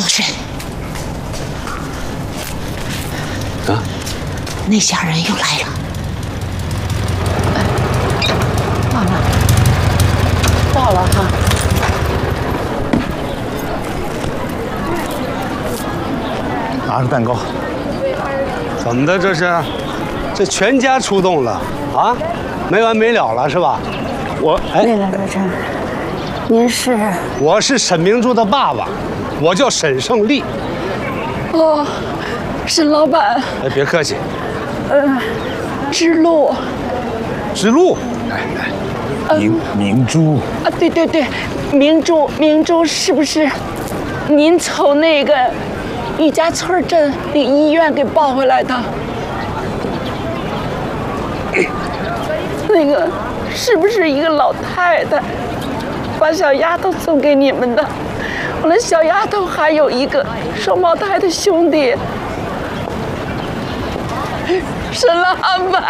老沈， 啊， 那家人又来了。妈妈，到了哈。 拿着蛋糕。 怎么的这是？这全家出动了啊？没完没了了是吧？ 那个老陈，您是？ 我是沈明珠的爸爸，我叫沈胜利。 哦，沈老板。 哎，别客气。 知路。 知路。 明珠啊，对对对，明珠是不是您从那个玉家村镇那个医院给抱回来的？那个是不是一个老太太把小丫头送给你们的？我那小丫头还有一个双胞胎的兄弟。沈老板，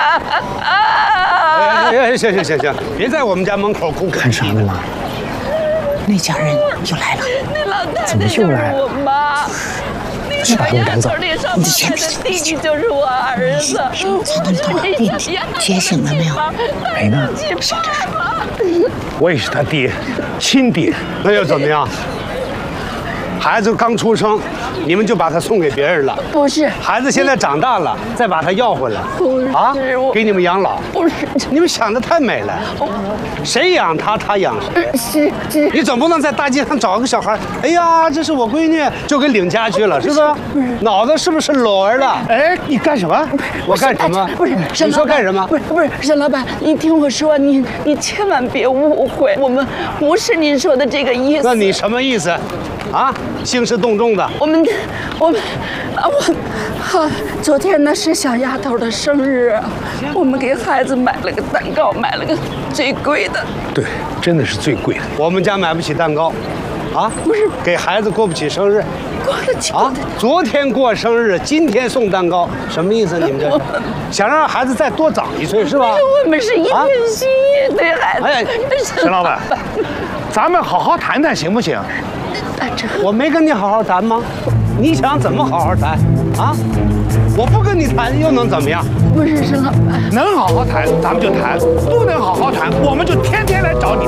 哎，行，别在我们家门口哭。 看啥呢？ 那家人又来了。那老太太就是我妈。 去把他们赶走。 你先别弟弟就是我儿子。才能到弟弟觉醒了没有？ 没呢。 少点说。 我也是他爹，亲爹。 那又怎么样？孩子刚出生，你们就把他送给别人了？ 不是， 孩子现在长大了，再把他要回来。 不是啊，给你们养老。 不是， 你们想的太美了。谁养他，他养谁。 是。 你总不能在大街上找个小孩，哎呀，这是我闺女，就给领家去了，是不是？脑子是不是聋了？ 哎，你干什么？ 我干什么？ 不是， 你说干什么？ 不是，沈老板，你听我说，你千万别误会，我们不是您说的这个意思。 那你什么意思？啊，兴师动众的。我昨天呢是小丫头的生日，我们给孩子买了个蛋糕，买了个最贵的。 对，真的是最贵的。 我们家买不起蛋糕，啊， 不是给孩子过不起生日， 过得起啊。昨天过生日，今天送蛋糕，什么意思？你们这是想让孩子再多长1岁是吧？ 我们是一片心意对孩子。 哎， 沈老板，咱们好好谈谈行不行？ 我没跟你好好谈吗？你想怎么好好谈啊？我不跟你谈又能怎么样？ 不是沈老板， 能好好谈咱们就谈，不能好好谈我们就天天来找你